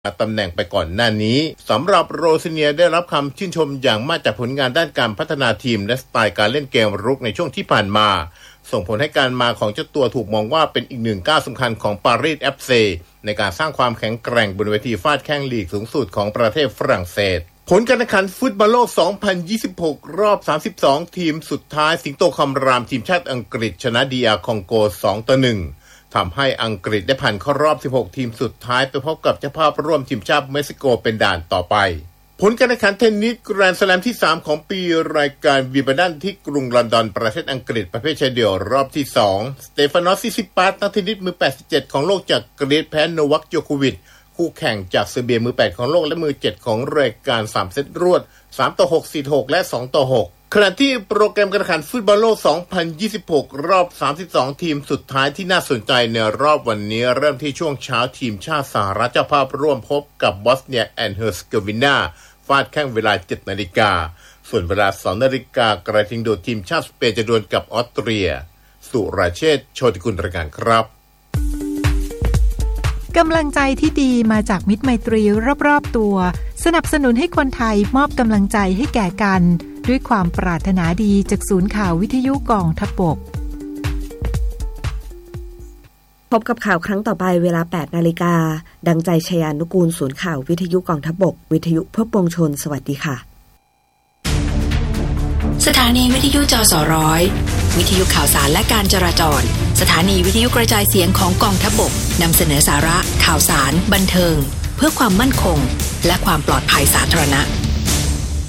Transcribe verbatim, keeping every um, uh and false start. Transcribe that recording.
ตำแหน่งไปก่อนหน้านี้สำหรับโรซิเนียได้รับคำชื่นชมอย่างมากจากผลงานด้านการพัฒนาทีมและสไตล์การเล่นเกมรุกในช่วงที่ผ่านมาส่งผลให้การมาของเจ้าตัวถูกมองว่าเป็นอีกหนึ่งก้าวสำคัญของปารีส เอฟ ซี ในการสร้างความแข็งแกร่งบนเวทีฟาดแข้งลีกสูงสุดของประเทศฝรั่งเศสผลการแข่งขันฟุตบอลโลก สองพันยี่สิบหก รอบ สามสิบสอง ทีมสุดท้ายสิงโตคำรามทีมชาติอังกฤษชนะดีอาร์คองโก สองต่อหนึ่งทำให้อังกฤษได้ผ่านเข้ารอบสิบหกทีมสุดท้ายไปพบกับเจ้าภาพร่วมทีมชาติเม็กซิโกเป็นด่านต่อไปผลการแข่งขันเทนนิสแกรนด์สแลมที่สามของปีรายการวิมเบิลดันที่กรุงลอนดอนประเทศอังกฤษประเภทชายเดี่ยวรอบที่สองสเตฟานอส ซิซิปัสนักเทนนิสมือแปดสิบเจ็ดของโลกจากกรีซแพ้โนวัค โจโควิชคู่แข่งจากเซอร์เบียมือแปดของโลกและมือเจ็ดของรายการสามเซตรวดสามต่อหก สี่ต่อหกและสองต่อหกขณะที่โปรแกรมการแข่งขันฟุตบอลโลก สองพันยี่สิบหก รอบ สามสิบสอง ทีมสุดท้ายที่น่าสนใจในรอบวันนี้เริ่มที่ช่วงเช้าทีมชาติสหรัฐเจ้าภาพร่วมพบกับบอสเนียแอนด์เฮอร์ซโกวีนาฟาดแข้งเวลา เจ็ดนาฬิกาส่วนเวลา สองนาฬิกากระทิงโดดทีมชาติสเปนจะดวลกับออสเตรียสุรเชษฐ์ โชติกุลรายงานครับกำลังใจที่ดีมาจากมิตรไมตรีรอบๆตัวสนับสนุนให้คนไทยมอบกำลังใจให้แก่กันด้วยความปรารถนาดีจากศูนย์ข่าววิทยุกองทัพบกพบกับข่าวครั้งต่อไปเวลา แปดนาฬิกาดังใจชยานุกูลศูนย์ข่าววิทยุกองทัพบกวิทยุเพื่อปวงชนสวัสดีค่ะสถานีวิทยุจสร้อยวิทยุข่าวสารและการจราจรสถานีวิทยุกระจายเสียงของกองทัพบกนำเสนอสาระข่าวสารบันเทิงเพื่อความมั่นคงและความปลอดภัยสาธารณะ